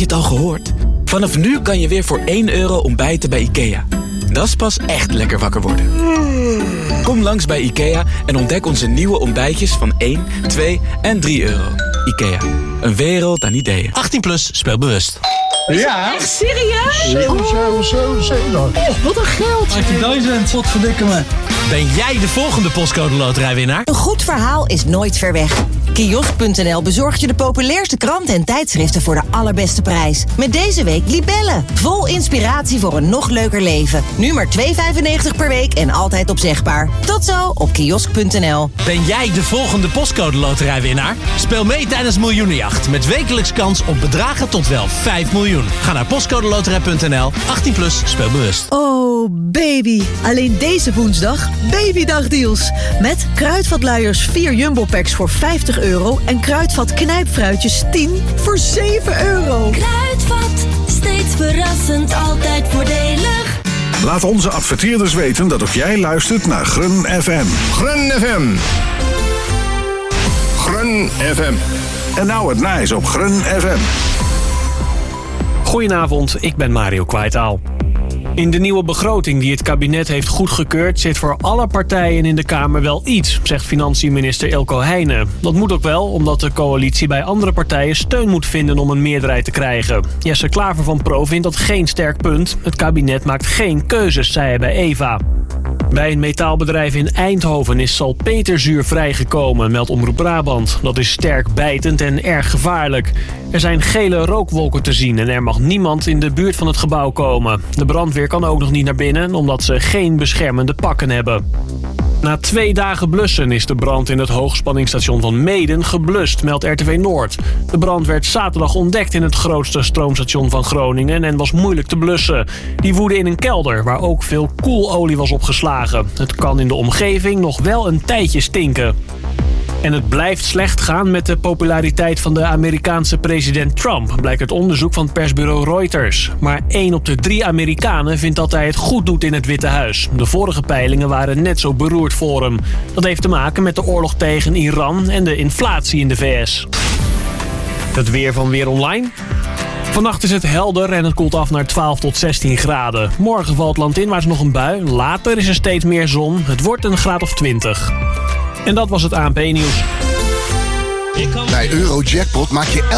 je het al gehoord? Vanaf nu kan je weer voor €1 ontbijten bij IKEA. Dat is pas echt lekker wakker worden. Kom langs bij IKEA en ontdek onze nieuwe ontbijtjes van 1, 2 en €3. IKEA, een wereld aan ideeën. 18 plus, speel bewust. Ja. Echt serieus? Zo. Wat een geld. 18.000, wat verdikken me. Ben jij de volgende postcode loterijwinnaar? Een goed verhaal is nooit ver weg. Kiosk.nl bezorgt je de populairste kranten en tijdschriften voor de allerbeste prijs. Met deze week Libellen. Vol inspiratie voor een nog leuker leven. Nu maar €2,95 per week en altijd opzegbaar. Tot zo op kiosk.nl. Ben jij de volgende postcode loterijwinnaar? Speel mee tijdens Miljoenenjacht met wekelijks kans op bedragen tot wel 5 miljoen. Ga naar postcodeloterij.nl. 18 plus, speel bewust. Oh baby, alleen deze woensdag babydagdeals. Met kruidvatluiers 4 jumbo-packs voor €50 en kruidvat knijpfruitjes 10 voor €7. Kruidvat, steeds verrassend, altijd voordelig. Laat onze adverteerders weten dat ook jij luistert naar Grun FM. Grun FM. Grun FM. En nou het nijs op Grun FM. Goedenavond, ik ben Mario Kwijtaal. In de nieuwe begroting die het kabinet heeft goedgekeurd zit voor alle partijen in de Kamer wel iets, zegt financiën-minister Ilko Heijnen. Dat moet ook wel, omdat de coalitie bij andere partijen steun moet vinden om een meerderheid te krijgen. Jesse Klaver van Pro vindt dat geen sterk punt. Het kabinet maakt geen keuzes, zei hij bij Eva. Bij een metaalbedrijf in Eindhoven is salpeterzuur vrijgekomen, meldt Omroep Brabant. Dat is sterk bijtend en erg gevaarlijk. Er zijn gele rookwolken te zien en er mag niemand in de buurt van het gebouw komen. De brandweer kan ook nog niet naar binnen, omdat ze geen beschermende pakken hebben. Na 2 dagen blussen is de brand in het hoogspanningsstation van Meeden geblust, meldt RTV Noord. De brand werd zaterdag ontdekt in het grootste stroomstation van Groningen en was moeilijk te blussen. Die woedde in een kelder waar ook veel koelolie was opgeslagen. Het kan in de omgeving nog wel een tijdje stinken. En het blijft slecht gaan met de populariteit van de Amerikaanse president Trump, blijkt uit onderzoek van persbureau Reuters. Maar 1 op de 3 Amerikanen vindt dat hij het goed doet in het Witte Huis. De vorige peilingen waren net zo beroerd voor hem. Dat heeft te maken met de oorlog tegen Iran en de inflatie in de VS. Het weer van Weer Online. Vannacht is het helder en het koelt af naar 12 tot 16 graden. Morgen valt landinwaarts nog een bui. Later is er steeds meer zon. Het wordt een graad of 20. En dat was het ANP-nieuws. Bij Eurojackpot maak je